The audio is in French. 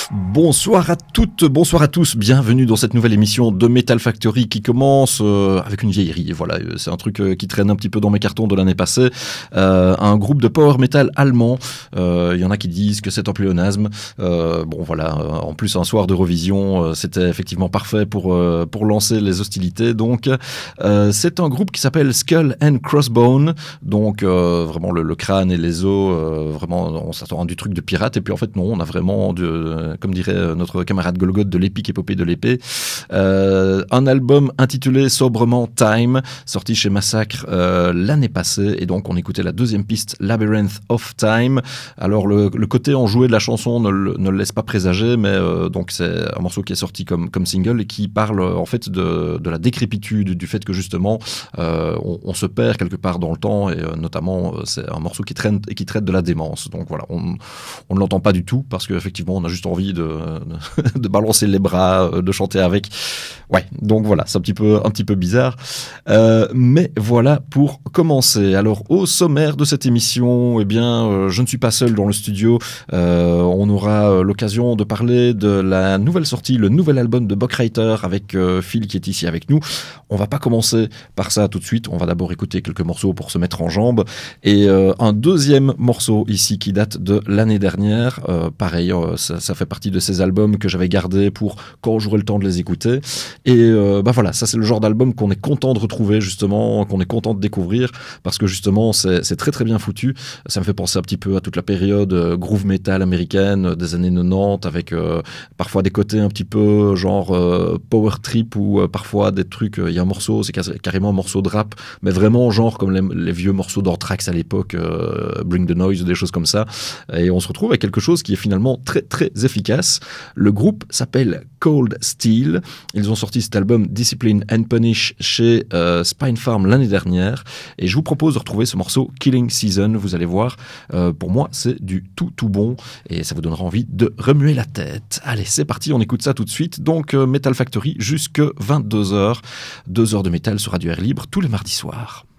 Bonsoir à toutes, bonsoir à tous, bienvenue dans cette nouvelle émission de Metal Factory qui commence avec une vieillerie. Voilà, c'est un truc qui traîne un petit peu dans mes cartons de l'année passée. Un groupe de power metal allemand. Il y en a qui disent que c'est un pléonasme. Bon voilà, en plus un soir d'Eurovision, c'était effectivement parfait pour lancer les hostilités. Donc c'est un groupe qui s'appelle Skull and Crossbone. Donc vraiment le crâne et les os, vraiment on s'attend à du truc de pirate. Et puis en fait non, on a vraiment comme dirait notre camarade Golgoth, de l'épique épopée de l'épée. Un album intitulé sobrement Time, sorti chez Massacre l'année passée, et donc on écoutait la deuxième piste, Labyrinth of Time. Alors le côté enjoué de la chanson ne le laisse pas présager, mais donc c'est un morceau qui est sorti comme single et qui parle en fait de la décrépitude, du fait que justement on se perd quelque part dans le temps, et notamment c'est un morceau qui traite de la démence. Donc voilà, on ne l'entend pas du tout parce qu'effectivement on a juste envie de balancer les bras, de chanter avec. Ouais, donc voilà, c'est un petit peu bizarre. Mais voilà pour commencer. Alors, au sommaire de cette émission, eh bien, je ne suis pas seul dans le studio. On aura l'occasion de parler de la nouvelle sortie, le nouvel album de Bockreiter avec Phil qui est ici avec nous. On va pas commencer par ça tout de suite. On va d'abord écouter quelques morceaux pour se mettre en jambes. Et un deuxième morceau ici qui date de l'année dernière. Pareil, ça fait partie de ces albums que j'avais gardés pour quand j'aurai le temps de les écouter. Et voilà, ça c'est le genre d'album qu'on est content de retrouver justement, qu'on est content de découvrir, parce que justement c'est très très bien foutu. Ça me fait penser un petit peu à toute la période groove metal américaine des années 90, avec parfois des côtés un petit peu genre power trip, ou parfois des trucs, il y a un morceau, c'est carrément un morceau de rap, mais vraiment genre comme les vieux morceaux d'Anthrax à l'époque, Bring the Noise ou des choses comme ça. Et on se retrouve avec quelque chose qui est finalement très très efficace. Le groupe s'appelle Cold Steel. Ils ont sorti cet album Discipline and Punish chez Spinefarm l'année dernière, et je vous propose de retrouver ce morceau Killing Season. Vous allez voir, pour moi c'est du tout bon, et ça vous donnera envie de remuer la tête. Allez, c'est parti, on écoute ça tout de suite. Donc Metal Factory jusque 22h, 2 heures de métal sur Radio Air Libre tous les mardis soirs.